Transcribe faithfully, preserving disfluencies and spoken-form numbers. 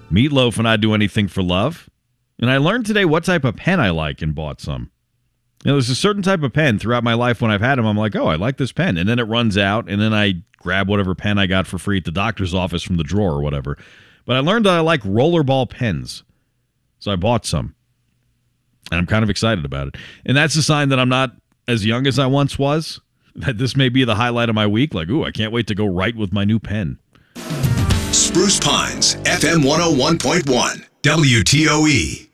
Meatloaf and I'd do anything for love. And I learned today what type of pen I like and bought some. You know, there's a certain type of pen throughout my life when I've had them. I'm like, oh, I like this pen. And then it runs out, and then I grab whatever pen I got for free at the doctor's office from the drawer or whatever. But I learned that I like rollerball pens. So I bought some. And I'm kind of excited about it. And that's a sign that I'm not as young as I once was. That this may be the highlight of my week. Like, ooh, I can't wait to go write with my new pen. Spruce Pines, F M one oh one point one, W T O E.